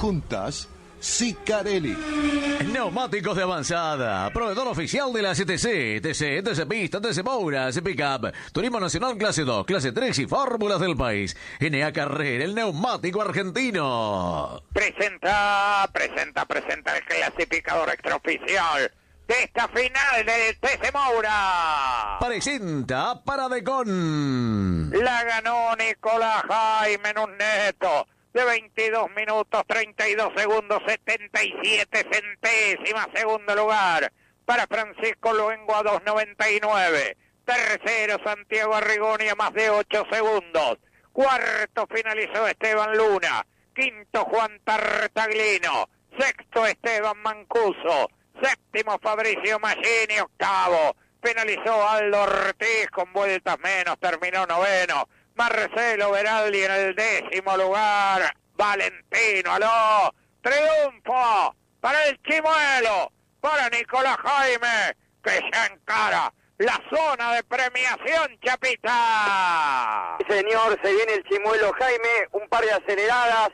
juntas, Sicarelli. Neumáticos de avanzada, proveedor oficial de la CTC, TC Pista, TC Moura, Pickup, Turismo Nacional Clase 2, Clase 3 y fórmulas del país. NA Carrera, el neumático argentino. Presenta el clasificador extraoficial de esta final del TC Moura. Presenta Paradecon. La ganó Nicolás Jaime en un neto de 22 minutos 32 segundos 77 centésimas. Segundo lugar para Francisco Luengo a 2.99. Tercero Santiago Arrigoni a más de 8 segundos. Cuarto finalizó Esteban Luna. Quinto Juan Tartaglino. Sexto Esteban Mancuso. Séptimo Fabricio Maggini. Octavo finalizó Aldo Ortiz con vueltas menos. Terminó noveno Marcelo Veraldi en el 10º lugar. Valentino, aló. Triunfo para el Chimuelo, para Nicolás Jaime, que ya encara la zona de premiación, Chapita. Sí, señor, se viene el Chimuelo Jaime, un par de aceleradas.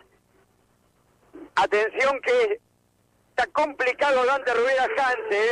Atención que está complicado Dante Rubera Hanse,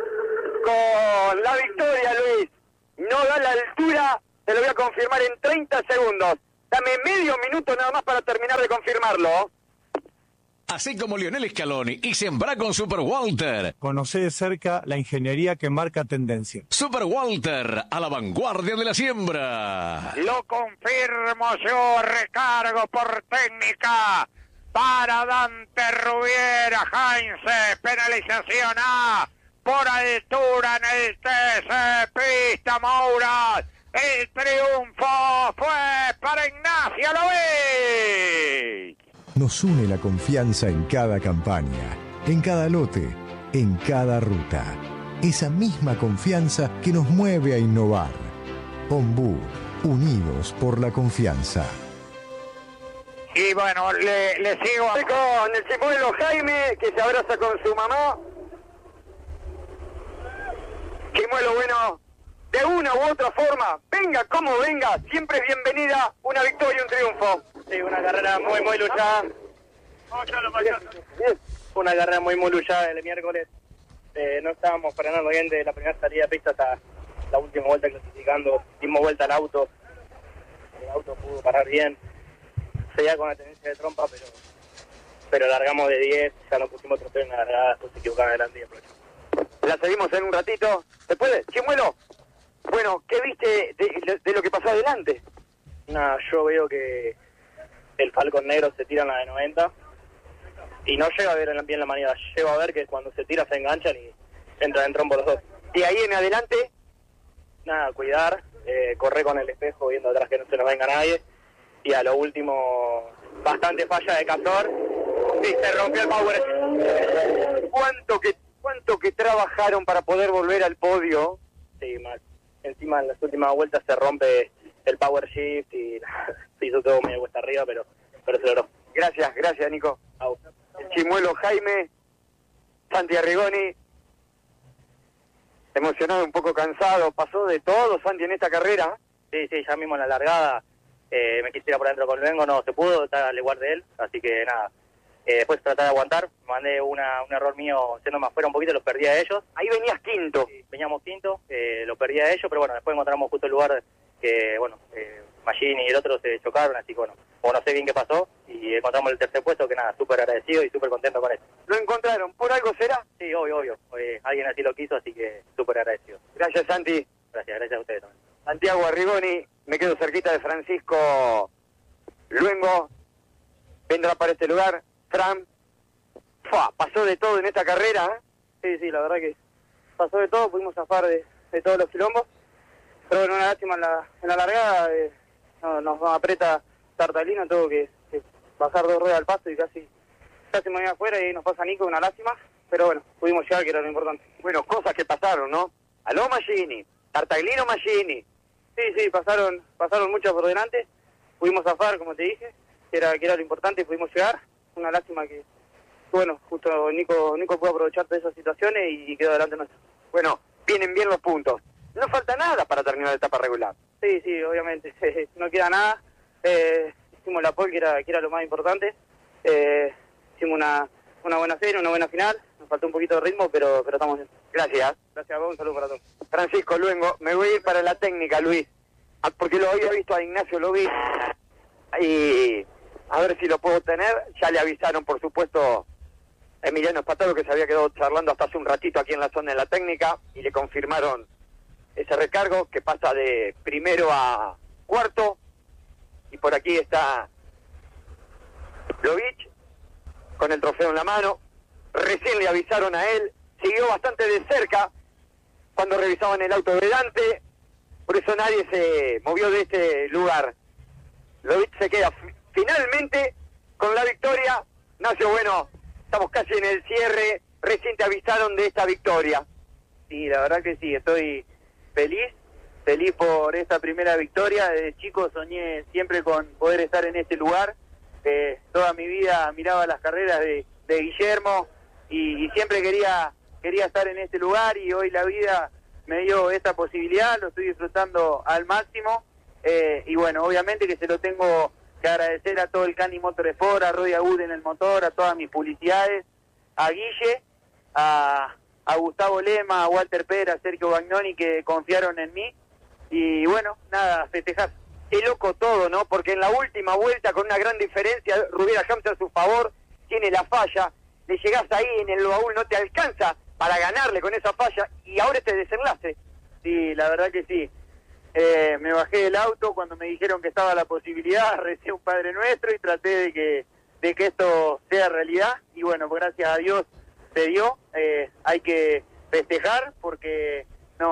con la victoria, Luis. No da la altura. Te lo voy a confirmar en 30 segundos. Dame medio minuto nada más para terminar de confirmarlo. Así como Lionel Scaloni y Sembrá con Super Walter. Conoce de cerca la ingeniería que marca tendencia. Super Walter, a la vanguardia de la siembra. Lo confirmo yo, recargo por técnica para Dante Rubiera Heinze. Penalización A por altura en el TC Pista Moura. El triunfo fue para Ignacio Lovich. Nos une la confianza en cada campaña, en cada lote, en cada ruta. Esa misma confianza que nos mueve a innovar. Ombú, unidos por la confianza. Y bueno, le sigo con el Chimuelo Jaime, que se abraza con su mamá. Chimuelo, bueno, de una u otra forma, venga como venga, siempre es bienvenida una victoria, un triunfo. Sí, una carrera muy luchada. Una carrera muy luchada el miércoles. No estábamos frenando bien de la primera salida de pista hasta la última vuelta clasificando. Dimos vuelta al auto. El auto pudo parar bien. Seguía con la tendencia de trompa, pero largamos de 10. Ya no pusimos trofeo en la largada, después se equivocaban adelante y aprovechamos. La seguimos en un ratito. ¿Se puede? Chimuelo. Bueno, ¿qué viste de lo que pasó adelante? Nada, yo veo que el Falcon negro se tira en la de 90 y no llega a ver bien la maniobra. Llego a ver que cuando se tira se enganchan y entran en trompo los dos. ¿Y ahí en adelante? Nada, cuidar, correr con el espejo viendo atrás que no se nos venga nadie. Y a lo último, bastante falla de Castor y se rompió el power. ¿Cuánto que trabajaron para poder volver al podio? Sí, mal. Encima en las últimas vueltas se rompe el power shift y se hizo todo medio cuesta arriba, pero se logró. Gracias, Nico. El Chimuelo Jaime, Santi Arrigoni, emocionado, un poco cansado, pasó de todo, Santi, en esta carrera. Sí, ya mismo en la largada me quisiera por adentro con Luengo, no se pudo, está al igual de él, así que nada. Después tratar de aguantar, mandé un error mío yéndome afuera un poquito, los perdí a ellos. Ahí venías quinto. Sí, veníamos quinto, lo perdí a ellos, pero bueno, después encontramos justo el lugar que, bueno, Maggini y el otro se chocaron, así que bueno, o no sé bien qué pasó, y encontramos el tercer puesto, que nada, súper agradecido y súper contento con eso. ¿Lo encontraron? ¿Por algo será? Sí, obvio. Alguien así lo quiso, así que súper agradecido. Gracias, Santi. Gracias a ustedes también. Santiago Arrigoni, me quedo cerquita de Francisco Luengo, vendrá para este lugar. Fran, pasó de todo en esta carrera, ¿eh? Sí, la verdad que pasó de todo, pudimos zafar de todos los quilombos, pero bueno, una lástima en la largada, nos aprieta Tartalino, tuvo que bajar 2 ruedas al paso y casi me voy afuera y ahí nos pasa Nico, una lástima, pero bueno, pudimos llegar, que era lo importante. Bueno, cosas que pasaron, ¿no? Aló Maggini, Tartaglino Maggini. Sí, pasaron muchas por delante, pudimos zafar, como te dije, que era lo importante y pudimos llegar. Una lástima que, bueno, justo Nico pudo aprovechar de esas situaciones y quedó delante nuestro. Bueno, vienen bien los puntos. No falta nada para terminar la etapa regular. Sí, obviamente, no queda nada. Hicimos la pole, que era lo más importante. hicimos una buena serie, una buena final. Nos faltó un poquito de ritmo, pero estamos bien. Gracias. Gracias a vos, un saludo para todos. Francisco Luengo, me voy a ir para la técnica, Luis, porque lo había visto a Ignacio Lovich y a ver si lo puedo tener. Ya le avisaron, por supuesto, Emiliano Espataro, que se había quedado charlando hasta hace un ratito aquí en la zona de la técnica, y le confirmaron ese recargo que pasa de primero a cuarto, y por aquí está Lovich con el trofeo en la mano. Recién le avisaron a él, siguió bastante de cerca cuando revisaban el auto de Dante, por eso nadie se movió de este lugar. Lovich se queda finalmente con la victoria. Ignacio, bueno, estamos casi en el cierre, recién te avisaron de esta victoria. Sí, la verdad que sí, estoy feliz por esta primera victoria. Desde chico soñé siempre con poder estar en este lugar. Toda mi vida miraba las carreras de Guillermo y siempre quería estar en este lugar, y hoy la vida me dio esta posibilidad, lo estoy disfrutando al máximo, y bueno, obviamente que se lo tengo que agradecer a todo el Cani Motorsport, a Rodi Agud en el motor, a todas mis publicidades, a Guille, a Gustavo Lema, a Walter Pérez, a Sergio Bagnoni, que confiaron en mí, y bueno, nada, festejar. Qué loco todo, ¿no? Porque en la última vuelta, con una gran diferencia, Rubiera Hamza a su favor, tiene la falla, le llegás ahí en el baúl, no te alcanza para ganarle con esa falla, y ahora este desenlace. Sí, la verdad que sí. Me bajé del auto cuando me dijeron que estaba la posibilidad, recé un Padre Nuestro y traté de que esto sea realidad, y bueno, pues gracias a Dios se dio. Hay que festejar porque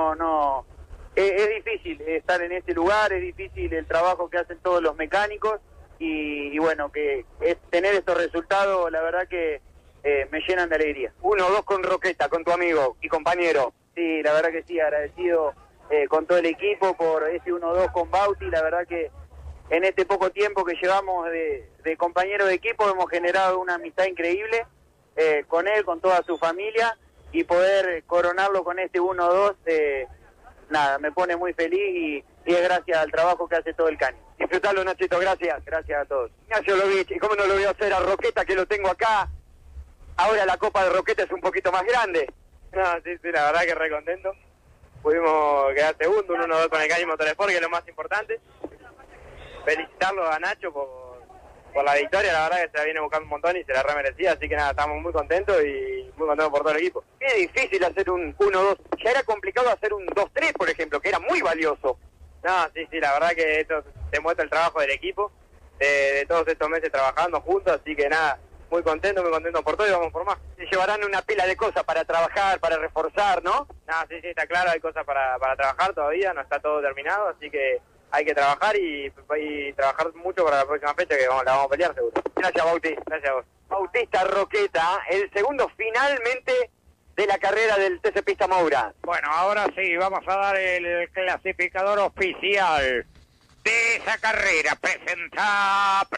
es difícil estar en este lugar, es difícil el trabajo que hacen todos los mecánicos, y bueno, que es tener estos resultados, la verdad que me llenan de alegría. 1-2 con Roqueta, con tu amigo y compañero. Sí, la verdad que sí, agradecido con todo el equipo por ese 1-2 con Bauti. La verdad que en este poco tiempo que llevamos de compañero de equipo hemos generado una amistad increíble con él, con toda su familia, y poder coronarlo con este 1-2, nada, me pone muy feliz, y es gracias al trabajo que hace todo el Cani. Disfrutalo, Nachito, gracias. Gracias a todos. Ignacio Lovich, y cómo no lo voy a hacer a Roqueta, que lo tengo acá. Ahora la Copa de Roqueta es un poquito más grande. No, sí, la verdad que re contento. Pudimos quedar segundo, un 1-2 con el Cani Motorsport, que es lo más importante. Felicitarlo a Nacho por la victoria, la verdad que se la viene buscando un montón y se la remerecía, así que nada, estamos muy contentos y muy contentos por todo el equipo. Qué difícil hacer un 1-2, ya era complicado hacer un 2-3, por ejemplo, que era muy valioso. No, sí, la verdad que esto demuestra el trabajo del equipo, de todos estos meses trabajando juntos, así que nada, muy contento por todo, y vamos por más. Se llevarán una pila de cosas para trabajar, para reforzar, ¿no? No, sí, está claro, hay cosas para trabajar todavía, no está todo terminado, así que hay que trabajar y trabajar mucho para la próxima fecha, que la vamos a pelear seguro. Gracias, Bauti. Gracias a vos. Bautista Roqueta, el segundo finalmente de la carrera del TC Pista Moura. Bueno, ahora sí, vamos a dar el clasificador oficial de esa carrera. Presenta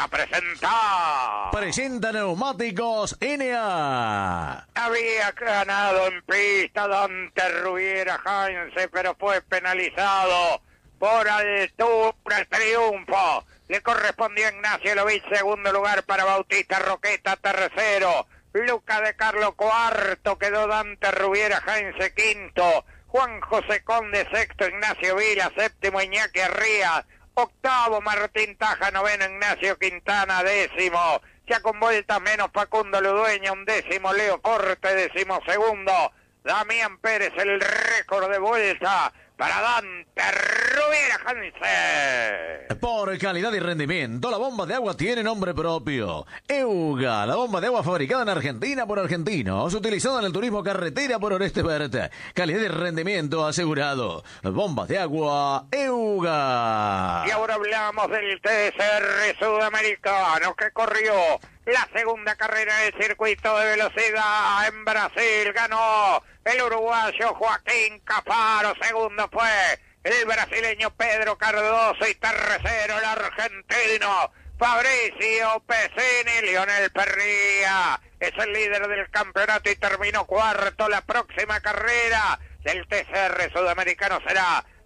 Neumáticos NA. Había ganado en pista Dante Rubiera Heinze, pero fue penalizado por altura. El triunfo le correspondió a Ignacio Lovich, segundo lugar para Bautista Roqueta, tercero Luca de Carlo, cuarto quedó Dante Rubiera Heinze, quinto Juan José Conde, sexto Ignacio Vila, séptimo Iñaki Arría, octavo Martín Taja, noveno Ignacio Quintana, décimo ya con vueltas menos Facundo Ludueña, undécimo Leo Forte, décimo segundo Damián Pérez. El récord de vuelta para Dante Rubiera Heinze. Por calidad y rendimiento, la bomba de agua tiene nombre propio. Euga, la bomba de agua fabricada en Argentina por argentinos, utilizada en el turismo carretera por Oreste Verde. Calidad y rendimiento asegurado. Bombas de agua Euga. Y ahora hablamos del TCR sudamericano que corrió la segunda carrera del circuito de velocidad en Brasil. Ganó el uruguayo Joaquín Cafaro, segundo fue el brasileño Pedro Cardoso y tercero el argentino Fabricio Pesini. Lionel Perría es el líder del campeonato y terminó cuarto. La próxima carrera del TCR sudamericano será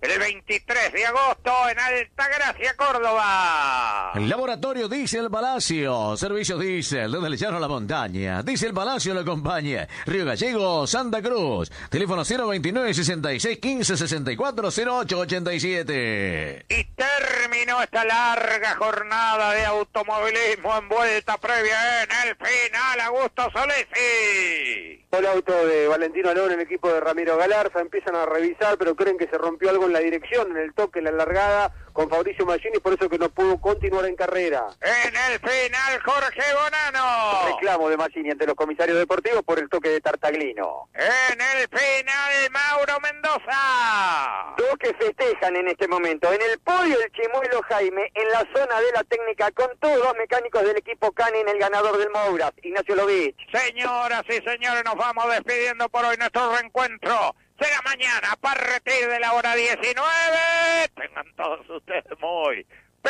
el 23 de agosto en Altagracia, Córdoba. El Laboratorio Diesel Palacio, servicios diésel desde el llano a la montaña. Diesel Palacio lo acompaña. Río Gallegos, Santa Cruz. Teléfono 029 66 15 64 08 87. Y terminó esta larga jornada de automovilismo en vuelta previa en el final. Augusto Solesi. El auto de Valentino Alón, el equipo de Ramiro Galarza, empiezan a revisar, pero creen que se rompió algo en la dirección, en el toque, en la largada, con Fabricio Machini, por eso que no pudo continuar en carrera. En el final, Jorge Bonano. Reclamo de Machini ante los comisarios deportivos por el toque de Tartaglino. En el final, Mauro Mendoza. Dos que festejan en este momento. En el podio, el Chimuelo Jaime. En la zona de la técnica, con todos los mecánicos del equipo Canin, el ganador del Moura, Ignacio Lovich. Señoras y señores, nos vamos despidiendo por hoy. Nuestro reencuentro será mañana a partir de la hora 19. Tengan todos ustedes muy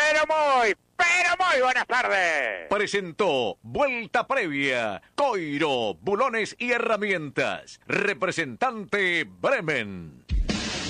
buenas tardes. Presentó Vuelta Previa, Coiro, Bulones y Herramientas. Representante Bremen.